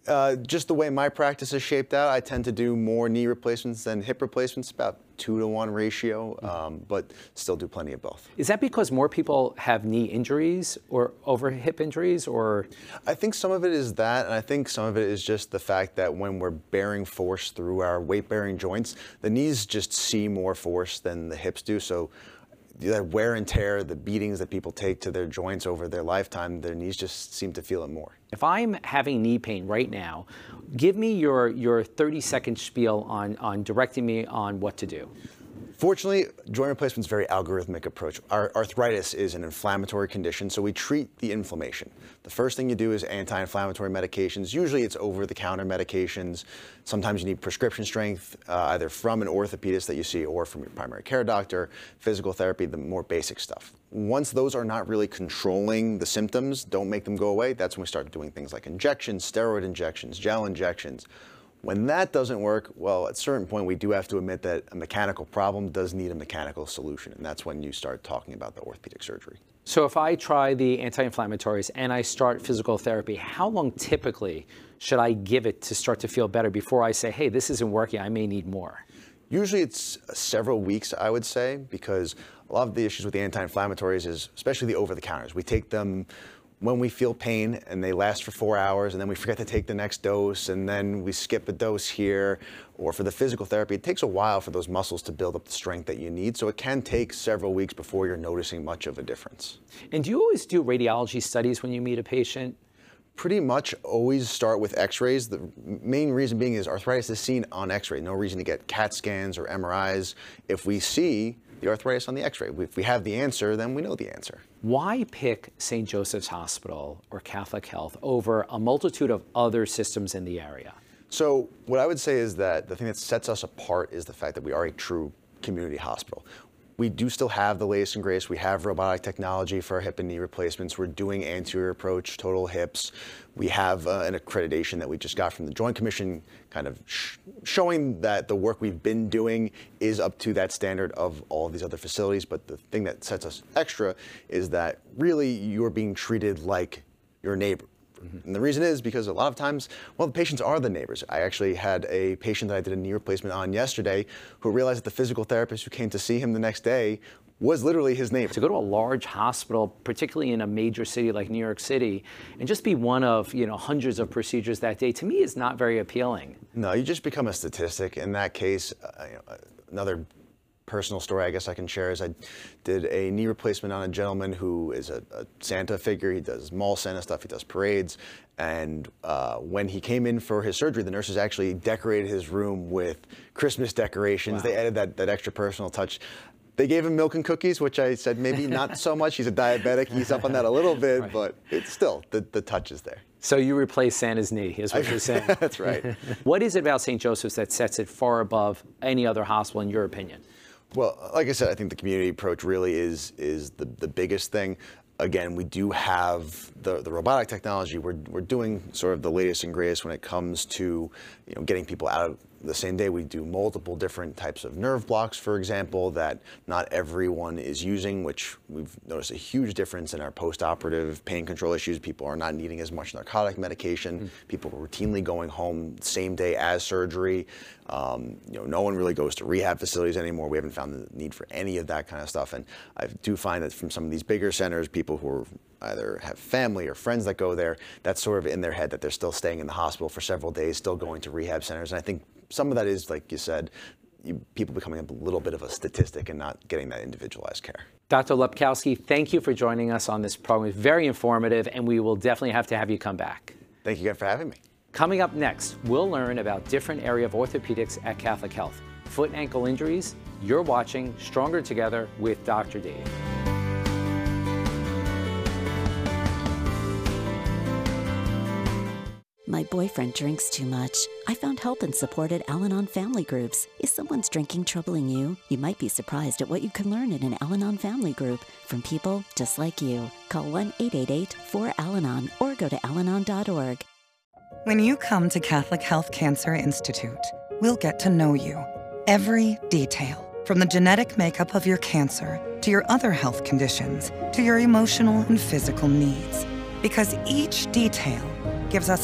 Just the way my practice is shaped out, I tend to do more knee replacements than hip replacements, about 2-to-1 ratio, but still do plenty of both. Is that because more people have knee injuries or over hip injuries, or? I think some of it is that, and I think some of it is just the fact that when we're bearing force through our weight-bearing joints, the knees just see more force than the hips do. So that wear and tear, the beatings that people take to their joints over their lifetime, their knees just seem to feel it more. If I'm having knee pain right now, give me your 30-second spiel on directing me on what to do. Fortunately, joint replacement is a very algorithmic approach. Our arthritis is an inflammatory condition, so we treat the inflammation. The first thing you do is anti-inflammatory medications. Usually it's over-the-counter medications. Sometimes you need prescription strength, either from an orthopedist that you see or from your primary care doctor, physical therapy, the more basic stuff. Once those are not really controlling the symptoms, don't make them go away, that's when we start doing things like injections, steroid injections, gel injections. When that doesn't work, well, at a certain point, we do have to admit that a mechanical problem does need a mechanical solution, and that's when you start talking about the orthopedic surgery. So if I try the anti-inflammatories and I start physical therapy, how long typically should I give it to start to feel better before I say, hey, this isn't working, I may need more? Usually it's several weeks, I would say, because a lot of the issues with the anti-inflammatories is, especially the over-the-counters, we take them when we feel pain and they last for 4 hours, and then we forget to take the next dose, and then we skip a dose here. Or for the physical therapy, it takes a while for those muscles to build up the strength that you need, so it can take several weeks before you're noticing much of a difference. And do you always do radiology studies when you meet a patient? Pretty much always start with x-rays. The main reason being is arthritis is seen on x-ray. No reason to get CAT scans or MRIs. If we see the arthritis on the x-ray, if we have the answer, then we know the answer. Why pick St. Joseph's Hospital or Catholic Health over a multitude of other systems in the area? So what I would say is that the thing that sets us apart is the fact that we are a true community hospital. We do still have the latest and greatest. We have robotic technology for hip and knee replacements. We're doing anterior approach, total hips. We have an accreditation that we just got from the Joint Commission, kind of showing that the work we've been doing is up to that standard of all of these other facilities. But the thing that sets us extra is that really you're being treated like your neighbor. And the reason is because a lot of times, well, the patients are the neighbors. I actually had a patient that I did a knee replacement on yesterday who realized that the physical therapist who came to see him the next day was literally his neighbor. To go to a large hospital, particularly in a major city like New York City, and just be one of hundreds of procedures that day, to me is not very appealing. No, you just become a statistic. In that case, another personal story I guess I can share is I did a knee replacement on a gentleman who is a Santa figure. He does mall Santa stuff, he does parades, and when he came in for his surgery, the nurses actually decorated his room with Christmas decorations. Wow. They added that extra personal touch. They gave him milk and cookies, which I said maybe not so much. He's a diabetic, he's up on that a little bit, right. But it's still, the touch is there. So you replaced Santa's knee, is what you're saying. That's right. What is it about St. Joseph's that sets it far above any other hospital, in your opinion? Well, like I said, I think the community approach really is the biggest thing. Again, we do have the robotic technology. We're doing sort of the latest and greatest when it comes to getting people out of the same day. We do multiple different types of nerve blocks, for example, that not everyone is using, which we've noticed a huge difference in our post-operative pain control issues. People are not needing as much narcotic medication. People are routinely going home same day as surgery. No one really goes to rehab facilities anymore. We haven't found the need for any of that kind of stuff. And I do find that from some of these bigger centers, people who are either have family or friends that go there, that's sort of in their head that they're still staying in the hospital for several days, still going to rehab centers. And I think some of that is, like you said, people becoming a little bit of a statistic and not getting that individualized care. Dr. Lepkowski, thank you for joining us on this program. It's very informative, and we will definitely have to have you come back. Thank you again for having me. Coming up next, we'll learn about different area of orthopedics at Catholic Health. Foot and ankle injuries. You're watching Stronger Together with Dr. Dave. My boyfriend drinks too much. I found help and support at Al-Anon Family Groups. Is someone's drinking troubling you? You might be surprised at what you can learn in an Al-Anon family group from people just like you. Call 1-888-4-AL-ANON or go to alanon.org. When you come to Catholic Health Cancer Institute, we'll get to know you. Every detail, from the genetic makeup of your cancer to your other health conditions to your emotional and physical needs. Because each detail gives us